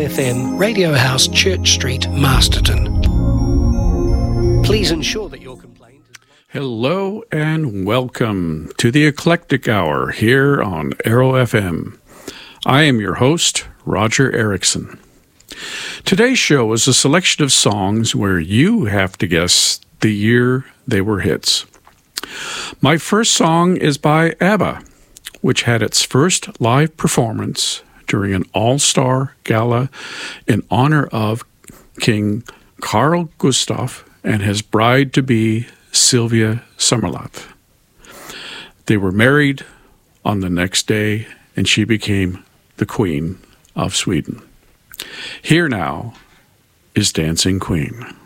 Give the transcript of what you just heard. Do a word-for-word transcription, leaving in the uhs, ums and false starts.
F M, Radio House, Church Street, Masterton. Please ensure that your complaint is... Hello and welcome to the Eclectic Hour here on Arrow F M. I am your host, Roger Erickson. Today's show is a selection of songs where you have to guess the year they were hits. My first song is by ABBA, which had its first live performance during an all-star gala in honor of King Carl Gustaf and his bride-to-be Sylvia Sommerlath. They were married on the next day, and she became the Queen of Sweden. Here now is Dancing Queen.